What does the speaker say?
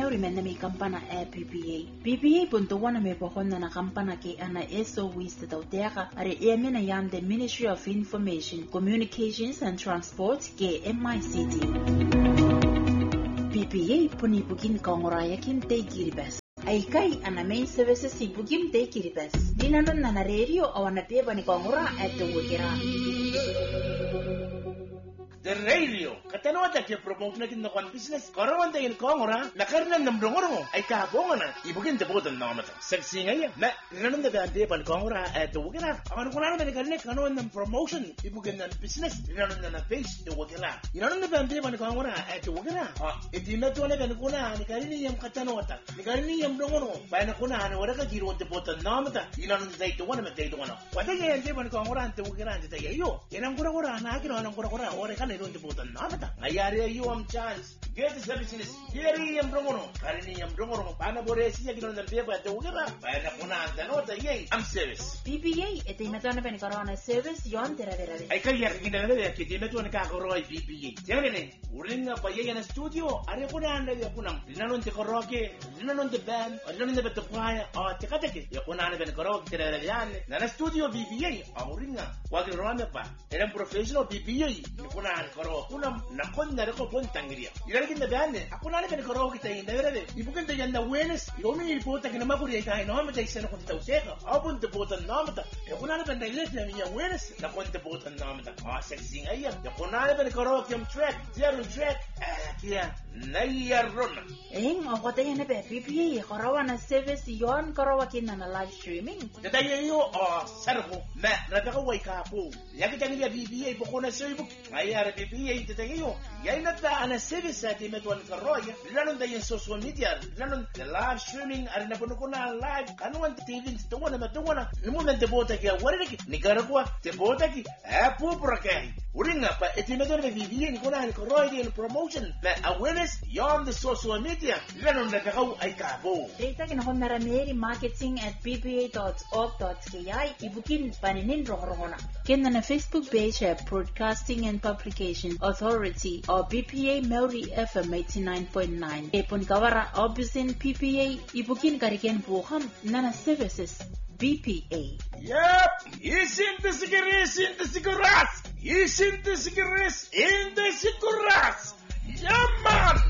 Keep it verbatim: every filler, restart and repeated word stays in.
meuri mena mi kampana e P P A. P P A punto wana me pohonna na kampana ke ana eso wista tautera are e mena yam the Ministry of Information, Communications and Transport ke M I C T. P P A puni pukin kongoraya kin te kiribas. Aikai ana main services si pukin te kiribas. Dinanon na na radio awana peba ni kongora at the wikira. The radio katanota ke promote na kin nakon business karawanda in kongora na karnan ng dongoro ay kabonga na ibugin te botan na mata sexy ngaya na nanon na bande pan kongora at the wikira awan ko na na kanne kanon ng promotion ibugin na business nanon na na page the wikira nanon na bande pan kongora at the wikira ha idina to na kan kuna ni karini yam katanota ni karini yam dongoro pa na kuna na wala ka giro te botan na mata nanon dai to wana mate to wana wada ke ande pan kongora ante wikira ante tayo yo yanam kura kura na kino anam kura kura ore kan don't put a namata. Ayari you am chance. Get the services. Here am Bromono. Karini am Bromono. Panaboresi on the paper at the Ugara. Panapuna and Nota. Yay, I'm serious. P P A at the Matana Corona service yon terra. I can hear in another Kitimeton Kakoroi P P A. Tell me, Uring up a in a studio. Arepuna and Yapunam. Linon the Koroke, Linon on the band, or Linon the Betapaya, or Tekateki. Yapuna and Korok, Terran, Nana studio P P A, Auringa. Walking around the back. And a professional P P A. Yapuna. Karo kunam nakon na ko pon tangriya ilalagin na bane ako na kan karo kita inda rede ibukan ta yanda wenes yomi ipota kina makuri kai no mata isena ko ta useka abun te botan namata ako na kan dailet na miya wenes nakon te botan namata ah sexing ayam ako na kan karo kim track zero track kia nayarron eng ako ta yana be P P A karawa na service yon karawa kina na live streaming dadayo yo ah sarko na nataka wai ka po yakita ni P P A ko na Facebook ayar P P A tatayo yay nata ana service sa timetwan karoya lanon da yung social media lanon the live streaming ari na puno ko na live kanuan T V to wana matungana numunan te bota ki wala ki ni garagwa te bota ki apu prake uringa pa etimetwan P P A ni ko na ni karoya di promotion na awareness yon the social media lanon da kakaw ay kabo data kin hon narameri marketing at p p a dot org dot k i ibukin paninin rohorona ken na Facebook page at Broadcasting and Publication Authority or B P A Mauri F M eighty-nine point nine. Epon kawara obisin P P A ibukin kariken buham nana services B P A. Yep, isin the cigarettes in the cigarettes. Isin the cigarettes in the cigarettes. Yeah, man.